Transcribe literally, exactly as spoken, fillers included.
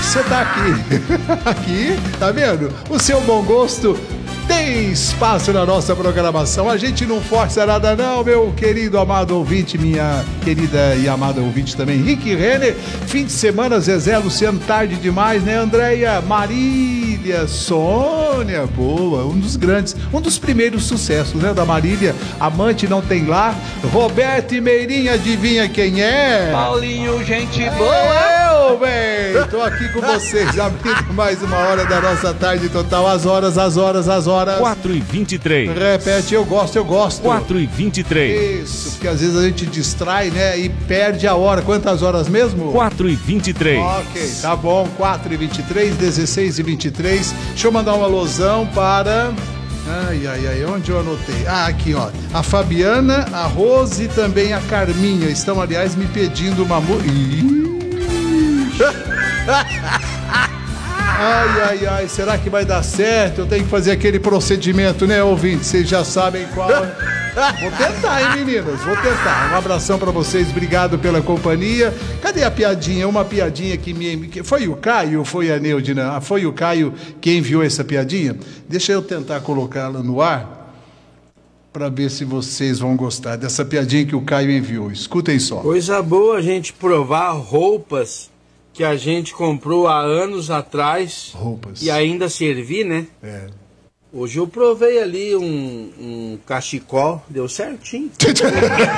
você tá aqui. Aqui, tá vendo? O seu bom gosto tem espaço na nossa programação. A gente não força nada não, meu querido amado ouvinte, minha querida e amada ouvinte também, Rick Renner. Fim de semana, Zezé, Luciano, tarde demais, né, Andréia, Marília, Sônia, boa, um dos grandes, um dos primeiros sucessos, né, da Marília, Amante Não Tem Lá. Roberto e Meirinha, adivinha quem é? Paulinho, gente boa. Eu, bem, tô aqui com vocês, abrindo mais uma hora da nossa tarde total, as horas, as horas, as horas. quatro e vinte e três. Repete, eu gosto, eu gosto. quatro e vinte e três. Isso, porque às vezes a gente distrai, né, e perde a hora. Quantas horas mesmo? quatro e vinte e três. Ok, tá bom, quatro e vinte e três, dezesseis e vinte e três. Deixa eu mandar um alusão para... Ai, ai, ai, onde eu anotei? Ah, aqui, ó. A Fabiana, a Rose e também a Carminha estão, aliás, me pedindo uma música. Ai, ai, ai, será que vai dar certo? Eu tenho que fazer aquele procedimento, né, ouvinte? Vocês já sabem qual. Vou tentar, hein, meninas? Vou tentar. Um abração pra vocês, obrigado pela companhia. Cadê a piadinha? Uma piadinha que me... Foi o Caio ou foi a Neudina? Ah, foi o Caio que enviou essa piadinha? Deixa eu tentar colocá-la no ar pra ver se vocês vão gostar dessa piadinha que o Caio enviou. Escutem só. Coisa boa a gente provar roupas que a gente comprou há anos atrás. Roupas. E ainda servir, né? É. Hoje eu provei ali um, um cachecol, deu certinho.